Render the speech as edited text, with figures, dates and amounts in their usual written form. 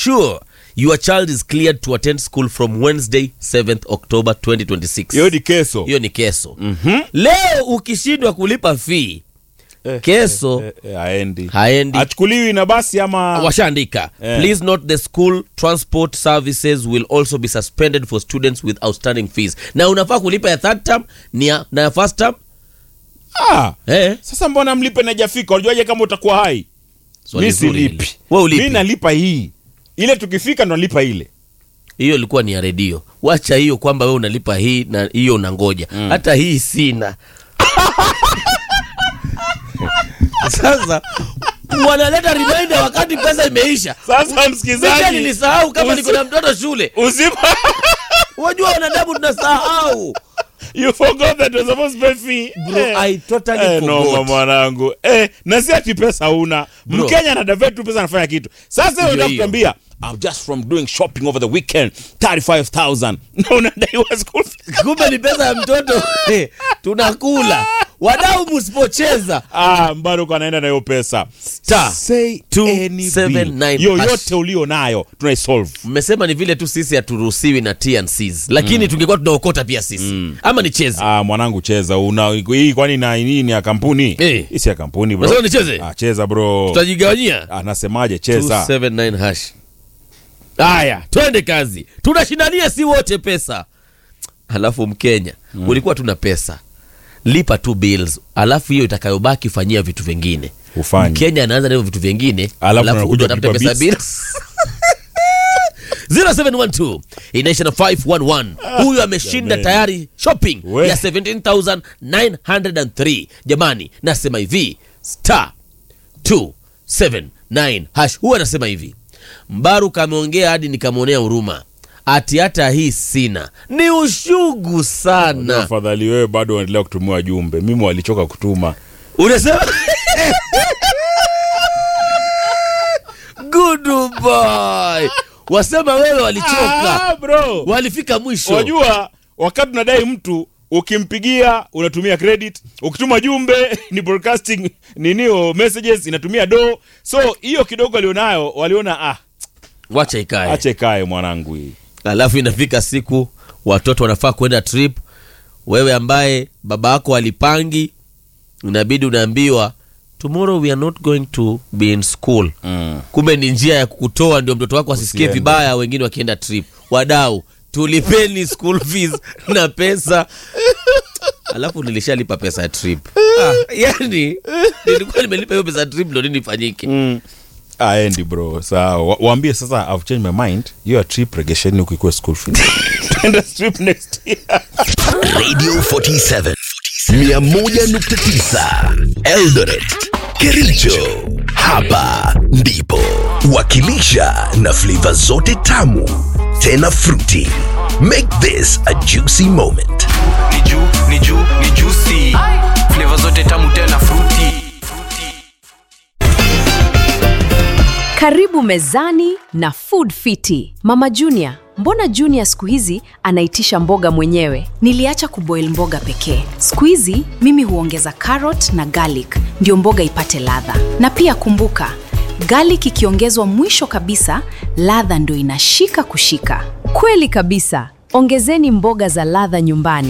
ensure your child is cleared to attend school from Wednesday 7th October 2026. Hiyo ni keso. Leo ukishindwa kulipa fee, keso haendi. Achukuliwi na basi ama washaandika. Please note the school transport services will also be suspended for students with outstanding fees. Na unafaa kulipa ya third term na ya first term. Sasa mbona mlipe na jafika? Unajuaje kama utakuwa hai? Mimi silipi. Mimi nalipa hii. Ile tukifika ndo nalipa ile. Hiyo ilikuwa ni ya redio. Wacha hiyo kwamba wewe unalipa hii na hiyo unangoja. Hata hii sina. Sasa wanaleta reminder wakati pesa imeisha. Sasa msikizaji, nilisahau kama niko na mtoto shule. Unajua wanadamu tunasahau. You forgot that was supposed to pay fee. Bro, I totally forgot. No mwanangu. Na si ati pesa una. Mkenya anadavia tu pesa anafanya kitu. Sasa wewe unatuambia, I'm just from doing shopping over the weekend, 35,000. No, unadai wa school fees. Kumbe ni pesa ya mtoto. Tunakula. Wadau msipocheza. Mbaruku anaenda na hiyo pesa. Say 279. Yoyote ulio nayo tunaisolve. Mmesema ni vile tu sisi haturuhusiwi na T&Cs. Lakini tungekuwa tunaokota pia sisi. Ama nicheze? Mwanangu cheza. Hii kwani na nini ya kampuni? Hii si ya kampuni bro. Unasema nicheze? Cheza bro. Tutajigawanyia? Anasemaje cheza? 279 hash. Haya, twende kazi. Tunashindania si wote pesa. Halafu Mkenya, ulikuwa tuna pesa. Lipa tu bills. Alafu hiyo itakayobaki fanyia vitu vingine. Mkenya anaanza na vitu vingine. Alafu unatafuta pesa bills. 0712 inaisha na 511. Huyu ameshinda tayari shopping ya 17,903. Jamani, nasema hivi, *279 hash. Huyu anasema hivi, Mbaruku ameongea hadi nikamwonea huruma. Ati hata hii sina. Ni ushugu sana. Afadhali wewe bado unaendelea kutumia jumbe. Mimi walichoka kutuma. Unasema? Goodbye. Wasema wewe walichoka. Bro. Walifika mwisho. Unajua wakati unadai mtu, ukimpigia unatumia credit, ukituma jumbe ni broadcasting ninio messages inatumia do. So hiyo kidogo alionayo waliona wacha ikae. Acha ikae mwanangu hii. Alafu inafika siku watoto wanafaa kwenda trip. Wewe ambaye baba yako alipangi, unabidi unaambiwa tomorrow we are not going to be in school. Kumbe ni njia ya kukutoa ndio mtoto wako asisikie vibaya wengine wakienda trip. Wadau, tulipeni school fees na pesa. Alafu nilishalipa pesa ya trip. Yani nilikuwa nimelipa hiyo pesa ya trip ndio nini ifanyike. Aendi bro. Sawa. Waambie sasa I've changed my mind. Your trip regression ukikuwa school fees. Twende trip next year. Radio 47 101.9 Eldoret, Kericho. Hapa ndipo wakilisha na flavor zote tamu tena fruity. Make this a juicy moment. Ni juicy. Flavor zote tamu tena fruity. Karibu mezani na Food Fiti. Mama Junior, mbona Junior siku hizi anaitisha mboga mwenyewe? Niliacha kuboil mboga pekee. Siku hizi mimi huongeza carrot na garlic ndio mboga ipate ladha. Na pia kumbuka, garlic ikiongezwa mwisho kabisa, ladha ndio inashika kushika. Kweli kabisa. Ongezeni mboga za ladha nyumbani.